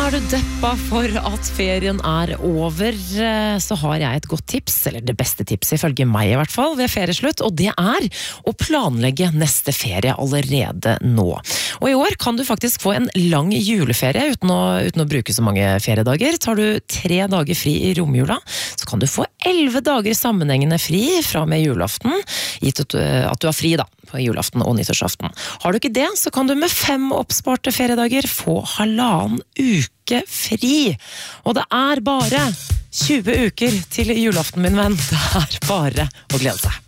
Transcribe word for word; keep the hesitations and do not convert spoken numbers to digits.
Er du deppa for at ferien er over, så har jeg et godt tips, eller det beste tipset ifølge meg i hvert fall, ved ferieslutt, og det er å planlegge neste ferie allerede nå. Og i år kan du faktisk få en lang juleferie uten å, uten å bruke så mange feriedager. Tar du tre dager fri i romjula, så kan du få elleve dager sammenhengende fri fra med julaften, gitt at du har fri da, på julaften og nyttårsaften. Har du ikke det, så kan du med fem oppsparte feriedager få halvannen uke fri. Og det er bare tjue uker til julaften, min venn. Det er bare å glede seg.